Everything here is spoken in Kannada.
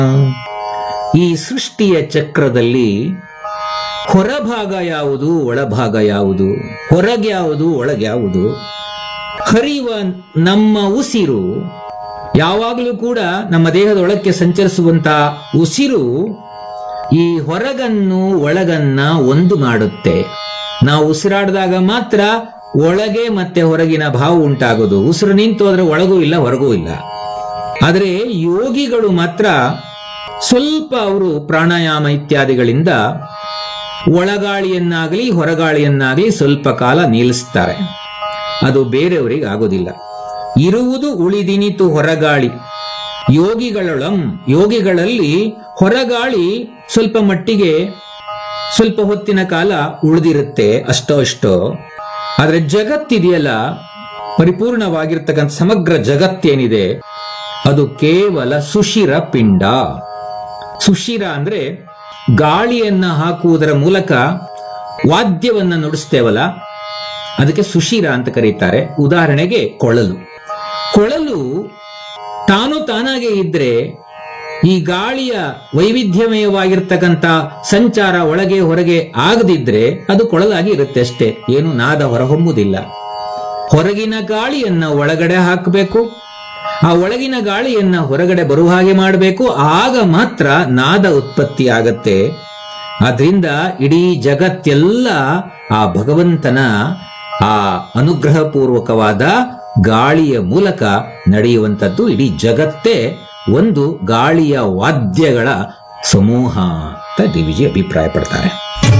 ಈ ಸೃಷ್ಟಿಯ ಚಕ್ರದಲ್ಲಿ ಹೊರಭಾಗ ಯಾವುದು, ಒಳಭಾಗ ಯಾವುದು, ಹೊರಗ್ಯಾವುದು, ಒಳಗ್ಯಾವುದು? ಹರಿಯುವ ನಮ್ಮ ಉಸಿರು ಯಾವಾಗಲೂ ಕೂಡ ನಮ್ಮ ದೇಹದೊಳಕ್ಕೆ ಸಂಚರಿಸುವಂತಹ ಉಸಿರು ಈ ಹೊರಗನ್ನು ಒಳಗನ್ನ ಒಂದು ಮಾಡುತ್ತೆ. ನಾವು ಉಸಿರಾಡಿದಾಗ ಮಾತ್ರ ಒಳಗೆ ಮತ್ತೆ ಹೊರಗಿನ ಭಾವ ಉಂಟಾಗೋದು. ಉಸಿರು ನಿಂತು ಹೋದ್ರೆ ಒಳಗೂ ಇಲ್ಲ ಹೊರಗೂ ಇಲ್ಲ. ಆದರೆ ಯೋಗಿಗಳು ಮಾತ್ರ ಸ್ವಲ್ಪ ಅವರು ಪ್ರಾಣಾಯಾಮ ಇತ್ಯಾದಿಗಳಿಂದ ಒಳಗಾಳಿಯನ್ನಾಗಲಿ ಹೊರಗಾಳಿಯನ್ನಾಗಲಿ ಸ್ವಲ್ಪ ಕಾಲ ನಿಲ್ಲಿಸ್ತಾರೆ. ಅದು ಬೇರೆಯವರಿಗೆ ಆಗೋದಿಲ್ಲ. ಇರುವುದು ಉಳಿದಿನಿತು ಹೊರಗಾಳಿ. ಯೋಗಿಗಳಲ್ಲಿ ಹೊರಗಾಳಿ ಸ್ವಲ್ಪ ಮಟ್ಟಿಗೆ ಸ್ವಲ್ಪ ಹೊತ್ತಿನ ಕಾಲ ಉಳಿದಿರುತ್ತೆ, ಅಷ್ಟೋ ಇಷ್ಟೋ. ಆದ್ರೆ ಜಗತ್ತಿದೆಯಲ್ಲ, ಪರಿಪೂರ್ಣವಾಗಿರ್ತಕ್ಕಂಥ ಸಮಗ್ರ ಜಗತ್ತೇನಿದೆ ಅದು ಕೇವಲ ಸುಷಿರ ಪಿಂಡ. ಸುಷಿರ ಅಂದ್ರೆ ಗಾಳಿಯನ್ನ ಹಾಕುವುದರ ಮೂಲಕ ವಾದ್ಯವನ್ನ ನುಡಿಸ್ತೇವಲ್ಲ, ಅದಕ್ಕೆ ಸುಷಿರ ಅಂತ ಕರೀತಾರೆ. ಉದಾಹರಣೆಗೆ ಕೊಳಲು ತಾನು ತಾನಾಗೆ ಇದ್ರೆ ಈ ಗಾಳಿಯ ವೈವಿಧ್ಯಮಯವಾಗಿರ್ತಕ್ಕಂಥ ಸಂಚಾರ ಒಳಗೆ ಹೊರಗೆ ಆಗದಿದ್ರೆ ಅದು ಕೊಳಲಾಗಿ ಇರುತ್ತೆ ಅಷ್ಟೇ, ಏನು ನಾದ ಹೊರಹೊಮ್ಮುವುದಿಲ್ಲ. ಹೊರಗಿನ ಗಾಳಿಯನ್ನ ಒಳಗಡೆ ಹಾಕಬೇಕು, ಆ ಒಳಗಿನ ಗಾಳಿಯನ್ನ ಹೊರಗಡೆ ಬರುವ ಹಾಗೆ ಮಾಡಬೇಕು, ಆಗ ಮಾತ್ರ ನಾದ ಉತ್ಪತ್ತಿ ಆಗತ್ತೆ. ಆದ್ರಿಂದ ಇಡೀ ಜಗತ್ತೆಲ್ಲ ಆ ಭಗವಂತನ ಆ ಅನುಗ್ರಹಪೂರ್ವಕವಾದ ಗಾಳಿಯ ಮೂಲಕ ನಡೆಯುವಂಥದ್ದು. ಇಡೀ ಜಗತ್ತೇ ಒಂದು ಗಾಳಿಯ ವಾದ್ಯಗಳ ಸಮೂಹ ಅಂತ ಡಿ ವಿ ಜಿ ಅಭಿಪ್ರಾಯ ಪಡ್ತಾರೆ.